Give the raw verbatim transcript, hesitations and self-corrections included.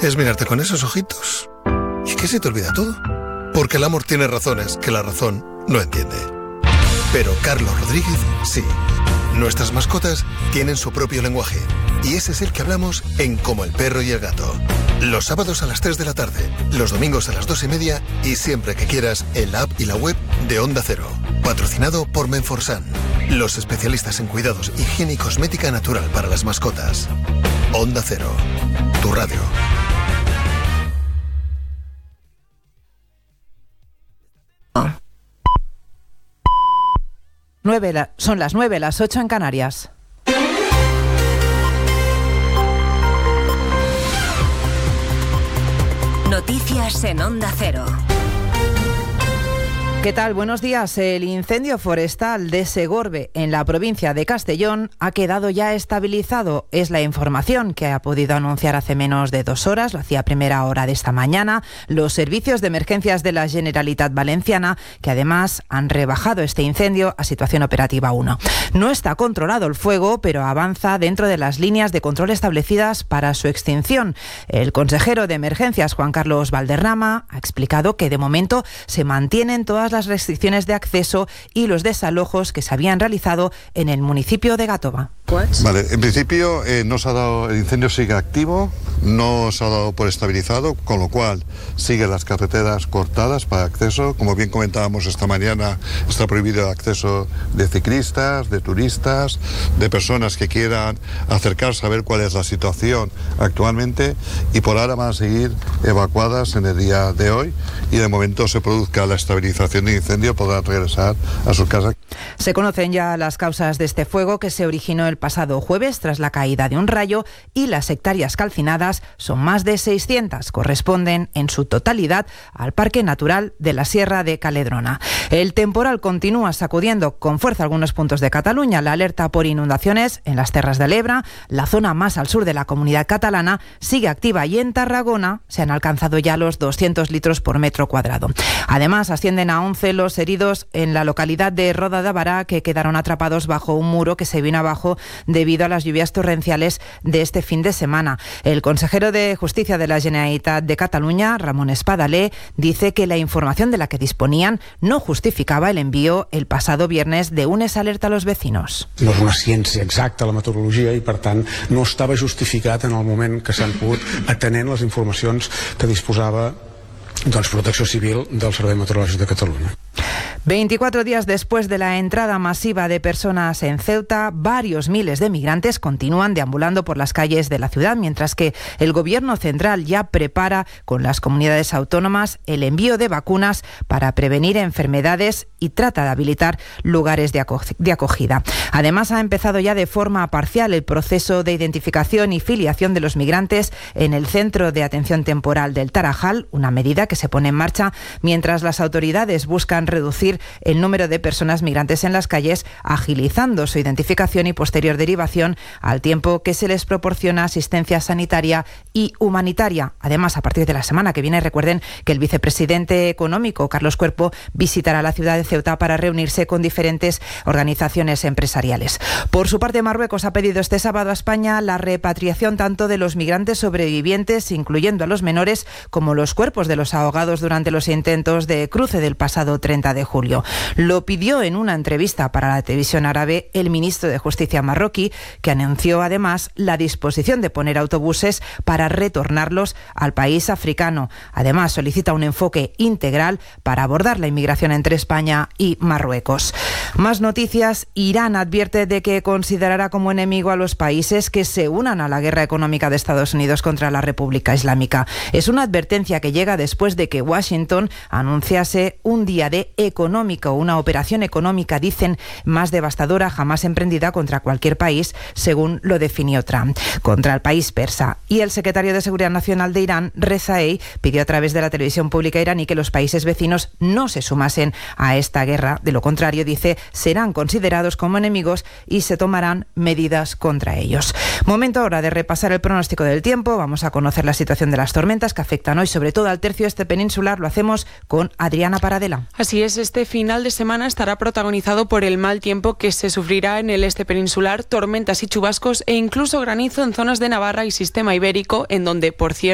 es mirarte con esos ojitos y que se te olvida todo. Porque el amor tiene razones que la razón no entiende. Pero Carlos Rodríguez sí. Nuestras mascotas tienen su propio lenguaje y ese es el que hablamos en Como el perro y el gato. Los sábados a las tres de la tarde, los domingos a las dos y media y siempre que quieras en la app y la web de Onda Cero. Patrocinado por Menforsan, los especialistas en cuidados, higiene y cosmética natural para las mascotas. Onda Cero, tu radio. Nueve la, son las nueve, las ocho en Canarias. Noticias en Onda Cero. ¿Qué tal? Buenos días. El incendio forestal de Segorbe, en la provincia de Castellón, ha quedado ya estabilizado. Es la información que ha podido anunciar hace menos de dos horas, lo hacía a primera hora de esta mañana, los servicios de emergencias de la Generalitat Valenciana, que además han rebajado este incendio a situación operativa uno. No está controlado el fuego, pero avanza dentro de las líneas de control establecidas para su extinción. El consejero de Emergencias, Juan Carlos Valderrama, ha explicado que de momento se mantienen todas las restricciones de acceso y los desalojos que se habían realizado en el municipio de Gàtova. Vale, en principio eh, no se ha dado, el incendio sigue activo, no se ha dado por estabilizado, con lo cual siguen las carreteras cortadas para acceso. Como bien comentábamos esta mañana, está prohibido el acceso de ciclistas, de turistas, de personas que quieran acercarse a ver cuál es la situación actualmente, y por ahora van a seguir evacuadas en el día de hoy, y de momento se produzca la estabilización del incendio podrán regresar a su casa. Se conocen ya las causas de este fuego, que se originó el pasado jueves tras la caída de un rayo, y las hectáreas calcinadas son más de seiscientas, corresponden en su totalidad al Parque Natural de la Sierra de Caledrona. El temporal continúa sacudiendo con fuerza algunos puntos de Cataluña. La alerta por inundaciones en las Terras de l'Ebre, la zona más al sur de la Comunidad Catalana, sigue activa, y en Tarragona se han alcanzado ya los doscientos litros por metro cuadrado. Además, ascienden a once los heridos en la localidad de Roda de Bará, que quedaron atrapados bajo un muro que se vino abajo debido a las lluvias torrenciales de este fin de semana. El consejero de Justicia de la Generalitat de Cataluña, Ramon Espadaler, dice que la información de la que disponían no justificaba el envío el pasado viernes de unes alerta a los vecinos. No és una ciència exacta la meteorologia i, per tant, no estava justificat en el moment que s'han pogut, atenent les informacions que disposava doncs, Protecció Civil del Servei Meteorològic de Catalunya. veinticuatro días después de la entrada masiva de personas en Ceuta, varios miles de migrantes continúan deambulando por las calles de la ciudad, mientras que el gobierno central ya prepara con las comunidades autónomas el envío de vacunas para prevenir enfermedades y trata de habilitar lugares de, aco- de acogida. Además, ha empezado ya de forma parcial el proceso de identificación y filiación de los migrantes en el Centro de Atención Temporal del Tarajal, una medida que se pone en marcha mientras las autoridades buscan reducir el número de personas migrantes en las calles, agilizando su identificación y posterior derivación, al tiempo que se les proporciona asistencia sanitaria y humanitaria. Además, a partir de la semana que viene, recuerden que el vicepresidente económico, Carlos Cuerpo, visitará la ciudad de Ceuta para reunirse con diferentes organizaciones empresariales. Por su parte, Marruecos ha pedido este sábado a España la repatriación tanto de los migrantes sobrevivientes, incluyendo a los menores, como los cuerpos de los ahogados durante los intentos de cruce del pasado treinta de julio. Lo pidió en una entrevista para la televisión árabe el ministro de Justicia marroquí, que anunció además la disposición de poner autobuses para retornarlos al país africano. Además, solicita un enfoque integral para abordar la inmigración entre España y Marruecos. Más noticias. Irán advierte de que considerará como enemigo a los países que se unan a la guerra económica de Estados Unidos contra la República Islámica. Es una advertencia que llega después de que Washington anunciase un día de económico, una operación económica, dicen, más devastadora jamás emprendida contra cualquier país, según lo definió Trump, contra el país persa. Y el secretario de Seguridad Nacional de Irán, Rezaei, pidió a través de la televisión pública iraní que los países vecinos no se sumasen a esta guerra. De lo contrario, dice, serán considerados como enemigos y se tomarán medidas contra ellos. Momento ahora de repasar el pronóstico del tiempo. Vamos a conocer la situación de las tormentas que afectan hoy, sobre todo al tercio este peninsular. Lo hacemos con Adriana Paradela. Así es, este final de semana estará protagonizado por el mal tiempo que se sufrirá en el este peninsular, tormentas y chubascos e incluso granizo en zonas de Navarra y sistema ibérico, en donde, por cierto,